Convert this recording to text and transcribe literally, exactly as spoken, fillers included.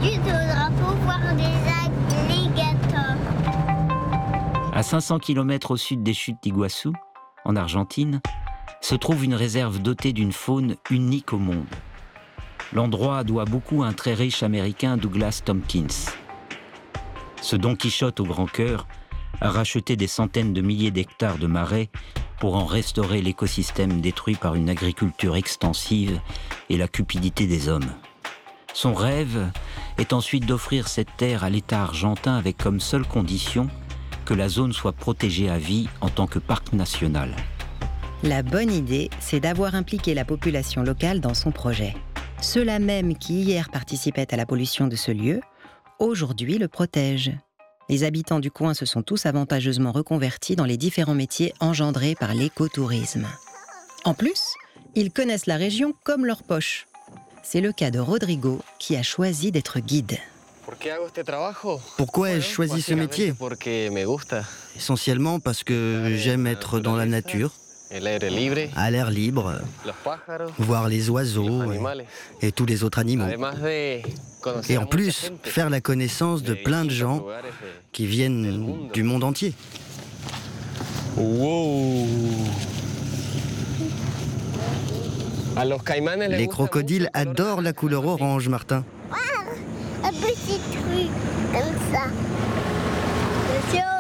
du drapeau voir des alligators. À cinq cents kilomètres au sud des chutes d'Iguassou, en Argentine, se trouve une réserve dotée d'une faune unique au monde. L'endroit doit beaucoup à un très riche américain, Douglas Tompkins. Ce Don Quichotte au grand cœur a racheté des centaines de milliers d'hectares de marais pour en restaurer l'écosystème détruit par une agriculture extensive et la cupidité des hommes. Son rêve est ensuite d'offrir cette terre à l'État argentin avec comme seule condition que la zone soit protégée à vie en tant que parc national. La bonne idée, c'est d'avoir impliqué la population locale dans son projet. Ceux-là même qui hier participaient à la pollution de ce lieu, aujourd'hui le protègent. Les habitants du coin se sont tous avantageusement reconvertis dans les différents métiers engendrés par l'écotourisme. En plus, ils connaissent la région comme leur poche. C'est le cas de Rodrigo, qui a choisi d'être guide. Pourquoi ai-je choisi ce métier ? Essentiellement parce que j'aime être dans la nature, à l'air libre, voir les oiseaux et, et tous les autres animaux. Et en plus, faire la connaissance de plein de gens qui viennent du monde entier. Wow. Les crocodiles adorent la couleur orange, Martin. Un petit truc comme ça. Attention.